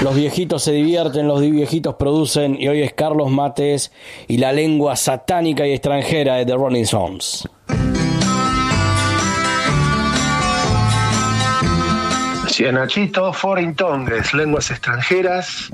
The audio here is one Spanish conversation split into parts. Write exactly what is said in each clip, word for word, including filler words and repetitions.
Los viejitos se divierten, los viejitos producen, y hoy es Carlos Mates y la lengua satánica y extranjera de The Rolling Stones. Sí, Nachito, Foreign Tongues, lenguas extranjeras.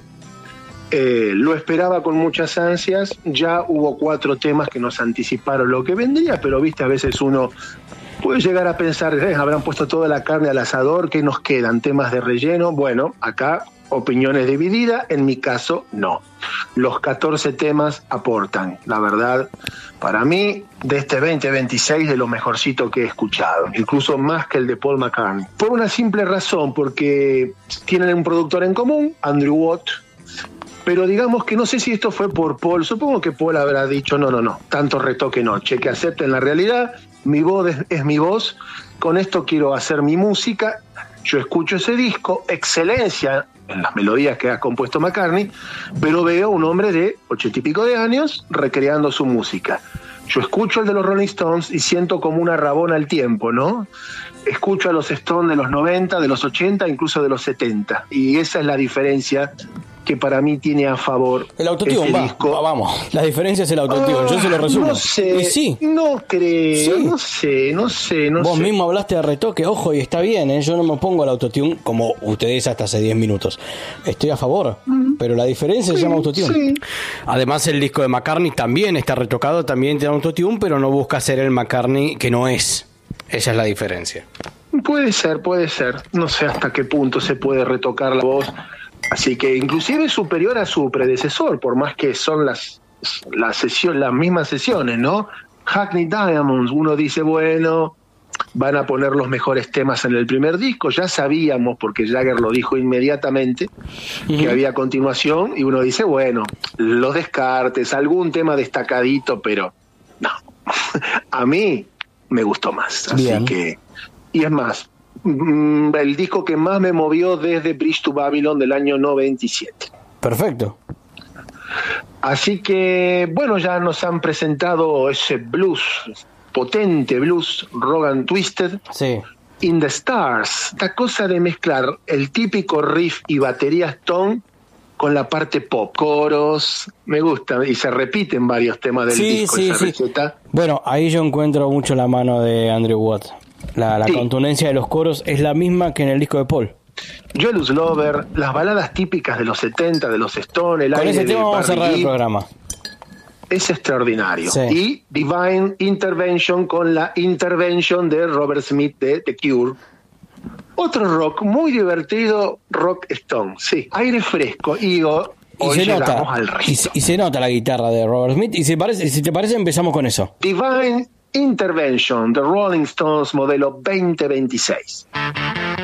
Eh, lo esperaba con muchas ansias. Ya hubo cuatro temas que nos anticiparon lo que vendría, pero viste, a veces uno puede llegar a pensar, eh, habrán puesto toda la carne al asador, ¿qué nos quedan? ¿Temas de relleno? Bueno, acá opiniones divididas, en mi caso no. Los catorce temas aportan, la verdad, para mí, de este veinte veintiséis, de lo mejorcito que he escuchado, incluso más que el de Paul McCartney. Por una simple razón, porque tienen un productor en común, Andrew Watt, pero digamos que no sé si esto fue por Paul, supongo que Paul habrá dicho, no, no, no, tanto retoque no, che, que acepten la realidad, mi voz es, es mi voz, con esto quiero hacer mi música, yo escucho ese disco, excelencia en las melodías que ha compuesto McCartney, pero veo un hombre de ochenta y pico de años recreando su música. Yo escucho el de los Rolling Stones y siento como una rabona al tiempo, ¿no? Escucho a los Stones de los noventa, de los ochenta, incluso de los setenta, y esa es la diferencia que para mí tiene a favor el autotune, ese va, disco. Va, vamos, la diferencia es el autotune, ah, yo se lo resumo. No sé, y sí. no creo, sí. no sé, no sé, no Vos sé. mismo hablaste de retoque, ojo, y está bien, ¿eh? Yo no me pongo al autotune como ustedes hasta hace diez minutos. Estoy a favor, mm. pero la diferencia sí, se llama autotune. Sí. Además, el disco de McCartney también está retocado, también tiene autotune, pero no busca ser el McCartney que no es. Esa es la diferencia. Puede ser, puede ser. No sé hasta qué punto se puede retocar la voz. Así que inclusive es superior a su predecesor, por más que son las, las, sesión, las mismas sesiones, ¿no? Hackney Diamonds, uno dice, bueno, van a poner los mejores temas en el primer disco, ya sabíamos, porque Jagger lo dijo inmediatamente, uh-huh. que había continuación, y uno dice, bueno, los descartes, algún tema destacadito, pero no, a mí me gustó más, así Bien. que, y es más, el disco que más me movió desde Bridge to Babylon del año noventa y siete. Perfecto. Así que, bueno, ya nos han presentado ese blues, potente blues, Rogan Twisted, sí. In the Stars, esta cosa de mezclar el típico riff y batería Stone con la parte pop, coros, me gusta, y se repiten varios temas del sí, disco, sí, esa sí. receta. Bueno, ahí yo encuentro mucho la mano de Andrew Watt. La, la sí. contundencia de los coros es la misma que en el disco de Paul. Jealous Lover, las baladas típicas de los setenta, de los Stones, el Con aire ese tema de vamos a cerrar Barry el programa. Es extraordinario. Sí. Y Divine Intervention con la intervention de Robert Smith de The Cure. Otro rock muy divertido, rock Stone, sí, aire fresco. Y, oh, y hoy se nota al y se, y se nota la guitarra de Robert Smith. Y si, parece, si te parece, empezamos con eso. Divine Intervention, The Rolling Stones, modelo veinte veintiséis.